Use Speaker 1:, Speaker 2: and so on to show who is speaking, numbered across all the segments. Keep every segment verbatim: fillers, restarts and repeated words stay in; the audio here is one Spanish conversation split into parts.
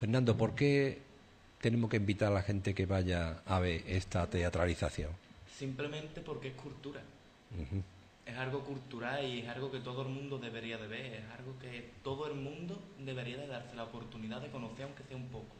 Speaker 1: Fernando, ¿por qué tenemos que invitar a la gente que vaya a ver esta teatralización?
Speaker 2: Simplemente porque es cultura.
Speaker 1: Uh-huh.
Speaker 2: Es algo cultural y es algo que todo el mundo debería de ver. Es algo que todo el mundo debería de darse la oportunidad de conocer, aunque sea un poco.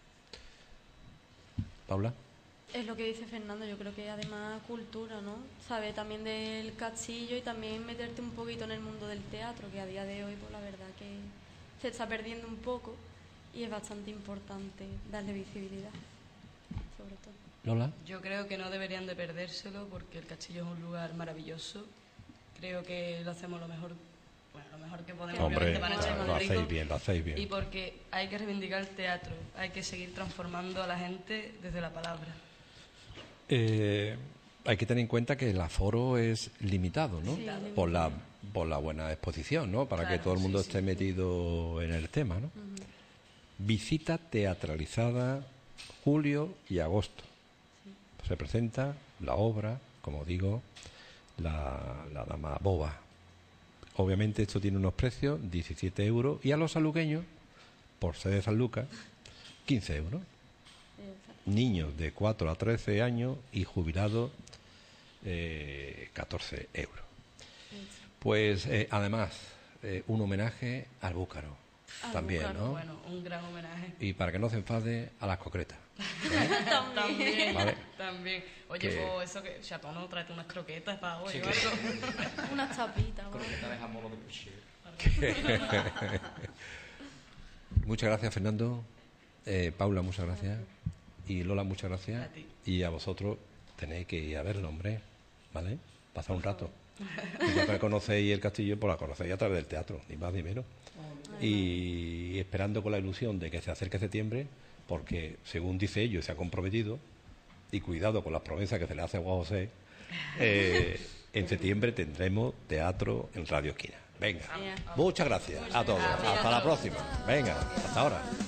Speaker 1: Paula.
Speaker 3: Es lo que dice Fernando, yo creo que además cultura, ¿no? Saber también del castillo y también meterte un poquito en el mundo del teatro, que a día de hoy, pues la verdad que se está perdiendo un poco y es bastante importante darle visibilidad, sobre todo.
Speaker 1: Lola.
Speaker 4: Yo creo que no deberían de perdérselo porque el castillo es un lugar maravilloso. Creo que lo hacemos lo mejor, bueno, lo mejor que podemos.
Speaker 1: Hombre,
Speaker 4: para
Speaker 1: lo, lo hacéis bien, lo hacéis bien.
Speaker 4: Y porque hay que reivindicar el teatro, hay que seguir transformando a la gente desde la palabra.
Speaker 1: Eh, hay que tener en cuenta que el aforo es limitado, ¿no?
Speaker 3: Sí,
Speaker 1: por la por la buena exposición, ¿no? Para
Speaker 4: claro,
Speaker 1: que todo el mundo
Speaker 4: sí,
Speaker 1: esté
Speaker 4: sí.
Speaker 1: metido en el tema, ¿no?
Speaker 3: Uh-huh.
Speaker 1: Visita teatralizada julio y agosto. Sí. Se presenta la obra, como digo, la, la Dama Boba. Obviamente esto tiene unos precios, diecisiete euros, y a los sanluqueños, por ser de San Lucas, quince euros. Niños de cuatro a trece años y jubilados eh, catorce euros. Pues eh, además eh, un homenaje al búcaro
Speaker 3: Al
Speaker 1: también,
Speaker 3: búcaro,
Speaker 1: ¿no?
Speaker 4: Bueno, un gran homenaje.
Speaker 1: Y para que no se enfade, a las concretas.
Speaker 4: También,
Speaker 1: Vale.
Speaker 4: también. Oye,
Speaker 1: Que-
Speaker 4: pues eso que Chatón nos trae unas croquetas para hoy
Speaker 2: Sí,
Speaker 4: o
Speaker 2: que-
Speaker 4: algo.
Speaker 3: Unas tapitas, ¿vale?
Speaker 2: Croqueta de jamón o de puchero.
Speaker 1: Muchas gracias, Fernando. Eh, Paula, muchas gracias. Y Lola, muchas gracias.
Speaker 4: A ti.
Speaker 1: Y a vosotros tenéis que ir a verlo, hombre. ¿Vale? Pasar un rato. Y ya que conocéis el castillo, pues la conocéis a través del teatro, ni más ni menos. Y esperando con la ilusión de que se acerque septiembre, porque según dice ellos, se ha comprometido, y cuidado con las promesas que se le hace a Juan José, eh, en septiembre tendremos teatro en Radio Esquina. Venga,
Speaker 3: Bien.
Speaker 1: muchas gracias a todos. Hasta la próxima. Venga, hasta ahora.